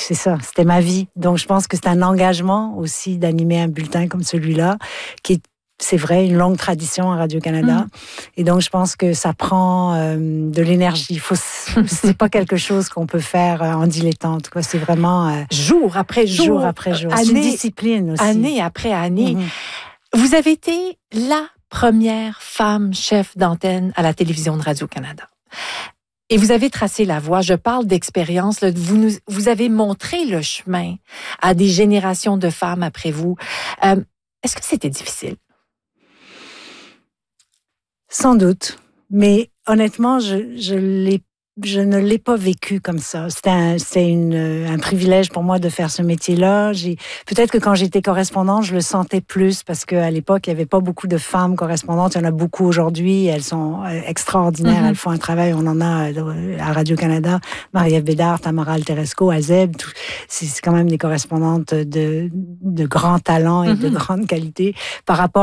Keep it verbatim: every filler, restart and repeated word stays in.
c'est ça, c'était ma vie. Donc, je pense que c'est un engagement aussi d'animer un bulletin comme celui-là, qui est, c'est vrai, une longue tradition à Radio-Canada. Mmh. Et donc, je pense que ça prend euh, de l'énergie. Faut, c'est pas quelque chose qu'on peut faire en dilettante, quoi. C'est vraiment... Euh, jour après jour. Jour après jour. Année, c'est une discipline aussi. Année après année. Mmh. Vous avez été la première femme chef d'antenne à la télévision de Radio-Canada. Et vous avez tracé la voie. Je parle d'expérience. Là, vous, nous, vous avez montré le chemin à des générations de femmes après vous. Euh, est-ce que c'était difficile? Sans doute. Mais honnêtement, je, je l'ai Je ne l'ai pas vécu comme ça. C'était un, c'est une, un privilège pour moi de faire ce métier-là. J'ai, peut-être que quand j'étais correspondante, je le sentais plus parce qu'à l'époque, il n'y avait pas beaucoup de femmes correspondantes. Il y en a beaucoup aujourd'hui. Elles sont extraordinaires. Mm-hmm. Elles font un travail. On en a à Radio-Canada. Marie-Ève Bédard, Tamara Alteresco, Azeb. Tout, c'est, c'est quand même des correspondantes de, de grand talent et mm-hmm. de grande qualité par rapport